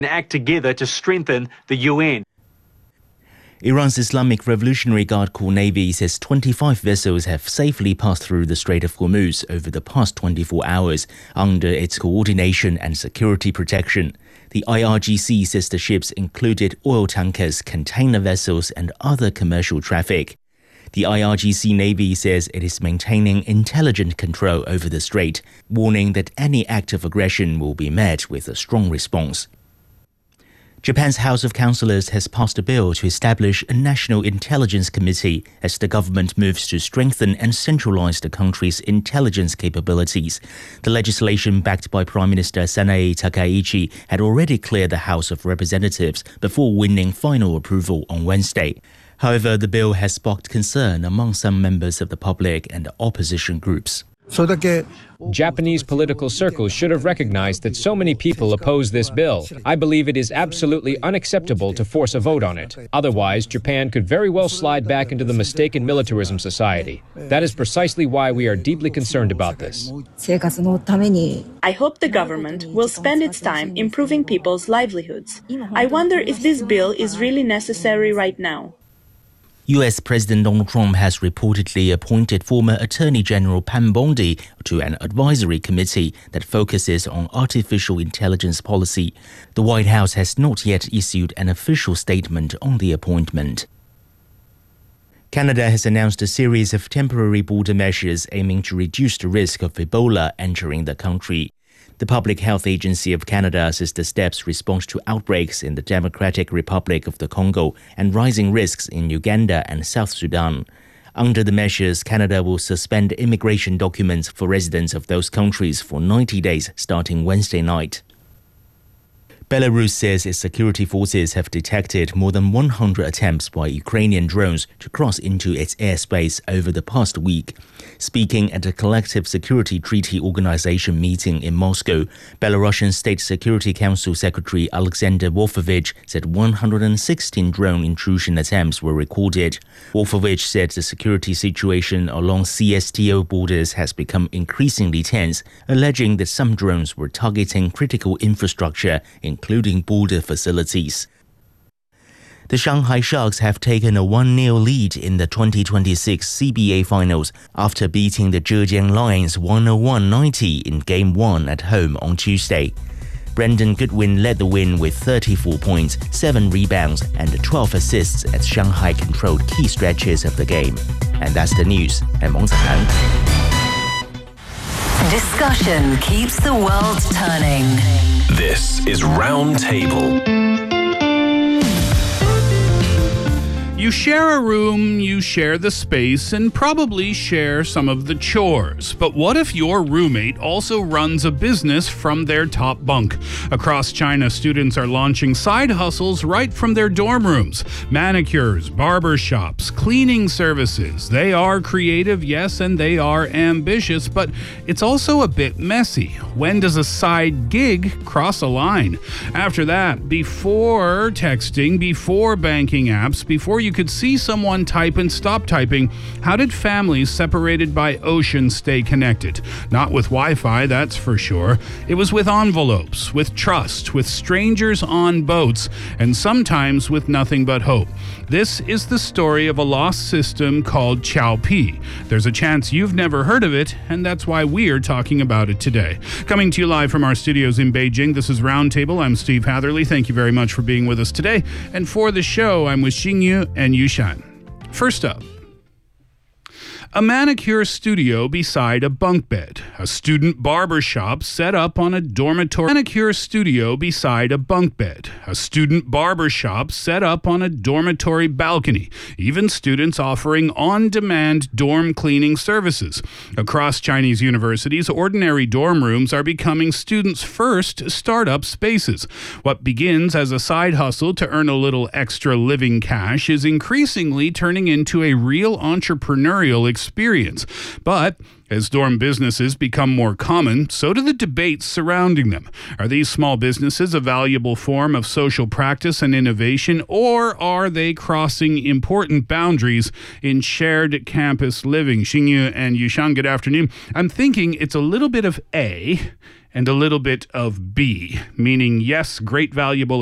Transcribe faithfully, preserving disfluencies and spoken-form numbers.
act together to strengthen the U N. Iran's Islamic Revolutionary Guard Corps Navy says twenty-five vessels have safely passed through the Strait of Hormuz over the past twenty-four hours under its coordination and security protection. The I R G C says the ships included oil tankers, container vessels, and other commercial traffic. The I R G C Navy says it is maintaining intelligent control over the strait, warning that any act of aggression will be met with a strong response. Japan's House of Councillors has passed a bill to establish a National Intelligence Committee as the government moves to strengthen and centralize the country's intelligence capabilities. The legislation, backed by Prime Minister Sanae Takaichi, had already cleared the House of Representatives before winning final approval on Wednesday. However, the bill has sparked concern among some members of the public and opposition groups. Japanese political circles should have recognized that so many people oppose this bill. I believe it is absolutely unacceptable to force a vote on it. Otherwise, Japan could very well slide back into the mistaken militarism society. That is precisely why we are deeply concerned about this. I hope the government will spend its time improving people's livelihoods. I wonder if this bill is really necessary right now. U S President Donald Trump has reportedly appointed former Attorney General Pam Bondi to an advisory committee that focuses on artificial intelligence policy. The White House has not yet issued an official statement on the appointment. Canada has announced a series of temporary border measures aiming to reduce the risk of Ebola entering the country. The Public Health Agency of Canada says the steps respond to outbreaks in the Democratic Republic of the Congo and rising risks in Uganda and South Sudan. Under the measures, Canada will suspend immigration documents for residents of those countries for ninety days starting Wednesday night. Belarus says its security forces have detected more than one hundred attempts by Ukrainian drones to cross into its airspace over the past week. Speaking at a Collective Security Treaty Organization meeting in Moscow, Belarusian State Security Council Secretary Alexander Wolfovich said one hundred sixteen drone intrusion attempts were recorded. Wolfovich said the security situation along C S T O borders has become increasingly tense, alleging that some drones were targeting critical infrastructure, including border facilities. The Shanghai Sharks have taken a one nil lead in the twenty twenty-six C B A Finals after beating the Zhejiang Lions one oh one ninety in Game one at home on Tuesday. Brendan Goodwin led the win with thirty-four points, seven rebounds and twelve assists as Shanghai controlled key stretches of the game. And that's the news. I'm Wang Zihan. Discussion keeps the world turning. This is Roundtable. You share a room, you share the space, and probably share some of the chores. But what if your roommate also runs a business from their top bunk? Across China, students are launching side hustles right from their dorm rooms. Manicures, barber shops, cleaning services. They are creative, yes, and they are ambitious, but it's also a bit messy. When does a side gig cross a line? After that, before texting, before banking apps, before you could see someone type and stop typing, how did families separated by oceans stay connected? Not with Wi-Fi, that's for sure. It was with envelopes, with trust, with strangers on boats, and sometimes with nothing but hope. This is the story of a lost system called Qiaopi. There's a chance you've never heard of it, and that's why we're talking about it today. Coming to you live from our studios in Beijing, this is Roundtable. I'm Steve Hatherley. Thank you very much for being with us today. And for the show, I'm with Xingyu and Yushan. First up, a manicure studio beside a bunk bed, a student barber shop set up on a dormitory. Manicure studio beside a bunk bed, a student barber shop set up on a dormitory balcony, even students offering on-demand dorm cleaning services. Across Chinese universities, ordinary dorm rooms are becoming students' first startup spaces. What begins as a side hustle to earn a little extra living cash is increasingly turning into a real entrepreneurial experience. experience. But as dorm businesses become more common, so do the debates surrounding them. Are these small businesses a valuable form of social practice and innovation, or are they crossing important boundaries in shared campus living? Xingyu and Yushan, good afternoon. I'm thinking it's a little bit of A and a little bit of B, meaning yes, great, valuable,